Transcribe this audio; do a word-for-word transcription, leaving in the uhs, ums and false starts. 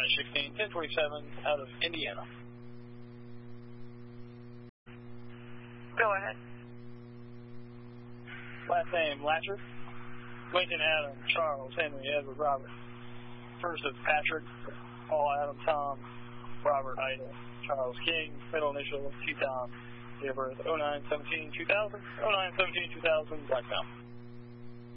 sixteen, ten twenty-seven out of Indiana. Go ahead. Last name, Latcher. Lincoln, Adam, Charles, Henry, Edward, Robert. First of Patrick, Paul, Adam, Tom, Robert, Ida, Charles, King. Middle initial, T. Tom. Date of birth, oh nine seventeen two thousand. oh nine seventeen two thousand, Black Mountain.